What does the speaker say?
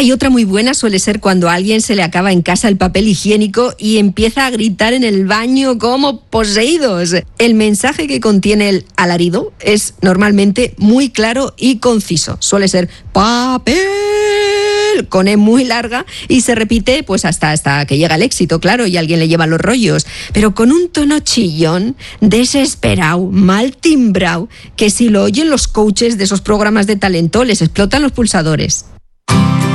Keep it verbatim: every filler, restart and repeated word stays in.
Ah, y otra muy buena suele ser cuando a alguien se le acaba en casa el papel higiénico y empieza a gritar en el baño como poseídos. El mensaje que contiene el alarido es normalmente muy claro y conciso. Suele ser papel con E muy larga y se repite pues hasta, hasta que llega el éxito, claro, y alguien le lleva los rollos, pero con un tono chillón, desesperado, mal timbrado, que si lo oyen los coaches de esos programas de talento les explotan los pulsadores.